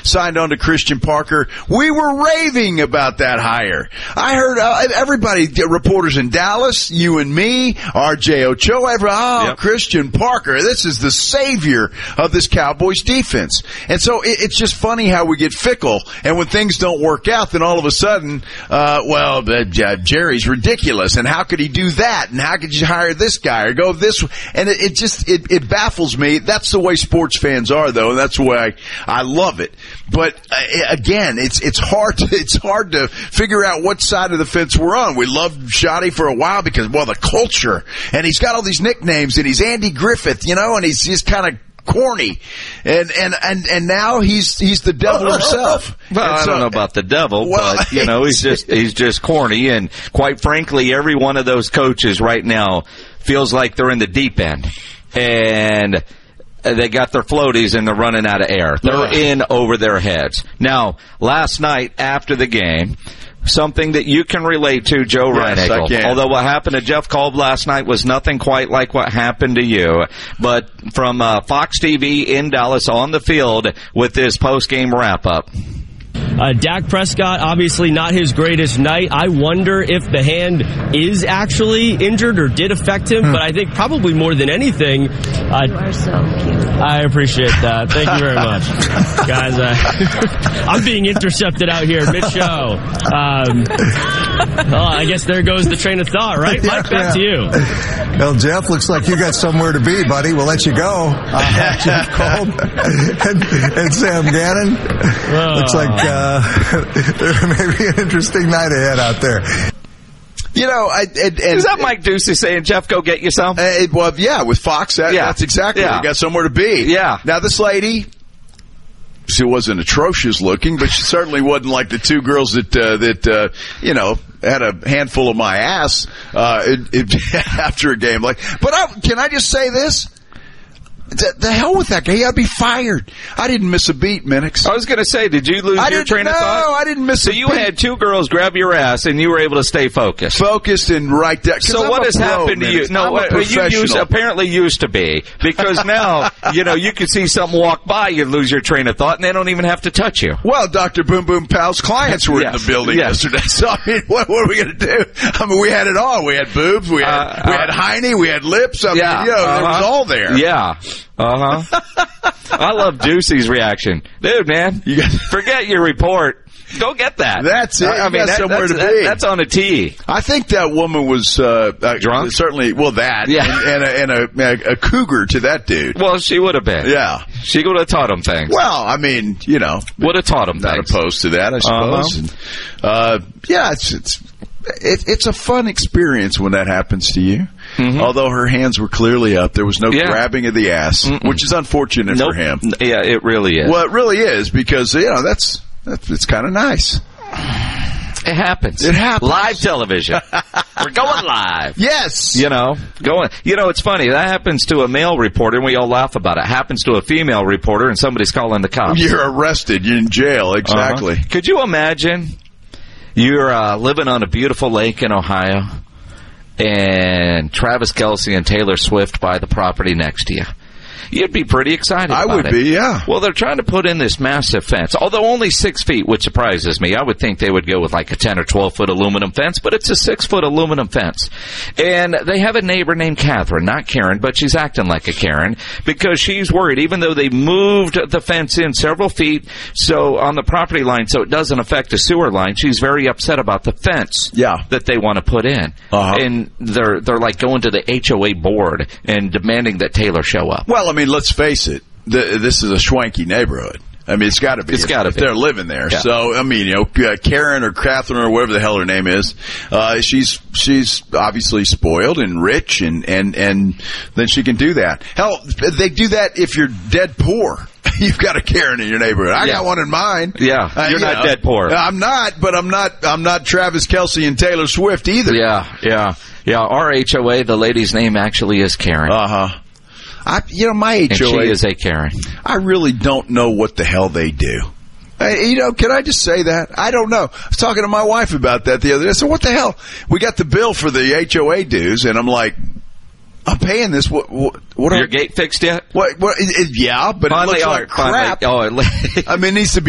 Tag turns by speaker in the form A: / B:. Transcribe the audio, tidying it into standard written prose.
A: signed on to Christian Parker. We were raving about that hire. I heard everybody, reporters in Dallas, you and me, RJ Ochoa, Christian Parker, this is the savior of this Cowboys defense. And so it's just funny how we get fickle, and when things don't work out, then all of a sudden, Jerry's ridiculous, and how could he do that, and how could you hire this guy or go this way? And it baffles me. That's the way sports fans are, though, and that's the way I love it. But again, it's hard to figure out what side of the fence we're on. We loved Shoddy for a while because, well, the culture, and he's got all these nicknames, and he's Andy Griffith, and he's just kind of corny, and now he's the devil himself.
B: Well, I don't know about the devil, but he's just corny, and quite frankly, every one of those coaches right now feels like they're in the deep end, and they got their floaties and they're running out of air. They're in over their heads. Now, last night after the game, something that you can relate to, Joe Reinagle. Although what happened to Jeff Kolb last night was nothing quite like what happened to you. But from Fox TV in Dallas on the field with this post-game wrap-up.
C: Dak Prescott, obviously not his greatest night. I wonder if the hand is actually injured or did affect him, but I think probably more than anything...
D: You are so cute.
C: I appreciate that. Thank you very much. Guys, I'm being intercepted out here mid-show. I guess there goes the train of thought, right? Mike, back to you.
E: Well, Jeff, looks like you got somewhere to be, buddy. We'll let you go. Jeff Kolb and Sam Gannon. Looks like there may be an interesting night ahead out there.
B: Is that Mike Ducey saying, Jeff, go get you some?
A: With Fox, that's exactly it. You got somewhere to be.
B: Yeah.
A: Now, this lady, she wasn't atrocious looking, but she certainly wasn't like the two girls that had a handful of my ass after a game. Can I just say this? The hell with that guy. He ought to be fired. I didn't miss a beat, Minix.
B: I was going to say, did you lose your train of thought?
A: No, I didn't miss a beat.
B: So you had two girls grab your ass, and you were able to stay focused.
A: Focused and right there.
B: So what has happened to you?
A: No,
B: you apparently used to be. Because now, you can see something walk by, you lose your train of thought, and they don't even have to touch you.
A: Well, Dr. Boom Boom Powell's clients were in the building yesterday. So, what are we going to do? We had it all. We had boobs, we had hiney, we had lips. It was all there.
B: Yeah. I love Ducey's reaction. Dude, man, forget your report. Go get that.
A: That's it. That's somewhere to be.
B: That's on a tee.
A: I think that woman was
B: drunk.
A: Certainly, and a cougar to that dude.
B: Well, she would have been.
A: Yeah,
B: she would have taught him things.
A: Well,
B: would have taught him things.
A: Not opposed to that, I suppose. It's a fun experience when that happens to you. Mm-hmm. Although her hands were clearly up, there was no grabbing of the ass, which is unfortunate for him.
B: Yeah, it really is.
A: Well, it really is because it's kind of nice.
B: It happens.
A: It happens.
B: Live television. We're going live.
A: Yes.
B: It's funny. That happens to a male reporter, and we all laugh about it. It happens to a female reporter, and somebody's calling the cops.
A: You're arrested. You're in jail. Exactly.
B: Could you imagine you're living on a beautiful lake in Ohio, and Travis Kelce and Taylor Swift buy the property next to you? You'd be pretty excited about it.
A: I would be, yeah.
B: Well, they're trying to put in this massive fence, although only 6 feet, which surprises me. I would think they would go with like a 10 or 12-foot aluminum fence, but it's a 6-foot aluminum fence. And they have a neighbor named Catherine, not Karen, but she's acting like a Karen, because she's worried, even though they moved the fence in several feet on the property line so it doesn't affect the sewer line, she's very upset about the fence that they want to put in. And they're like going to the HOA board and demanding that Taylor show up.
A: Well, let's face it. This is a schwanky neighborhood. It's got to be.
B: It's got to be.
A: They're living there.
B: Yeah.
A: So, Karen or Catherine or whatever the hell her name is, she's obviously spoiled and rich, and then she can do that. Hell, they do that if you're dead poor. You've got a Karen in your neighborhood. I got one in mine.
B: Yeah, you're not dead poor.
A: I'm not, but I'm not Travis Kelce and Taylor Swift either.
B: Yeah. Our HOA, the lady's name actually is Karen.
A: My HOA.
B: And she is a Karen.
A: I really don't know what the hell they do. Can I just say that? I don't know. I was talking to my wife about that the other day. I said, what the hell? We got the bill for the HOA dues, and I'm like, I'm paying this. What
B: your gate fixed yet?
A: What? Yeah, but it looks like crap.
B: It needs to be